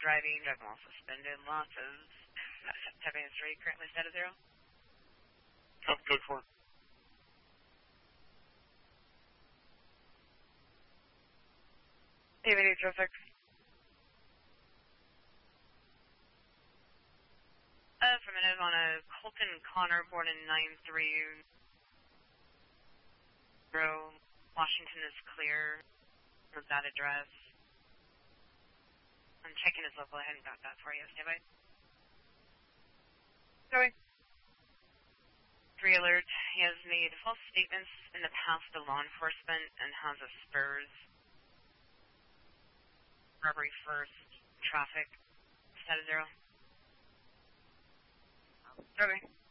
driving while suspended. Losses. 7-3, currently set at 0. Code 4. David 806. Affirmative on a Colton Connor, born in 930. Washington is clear. With that address. I'm checking his local. I hadn't got that for you. Stand by. Sorry. 3 alert. He has made false statements in the past to law enforcement and has a Spurs. Robbery first. Traffic. Set at 0. Okay.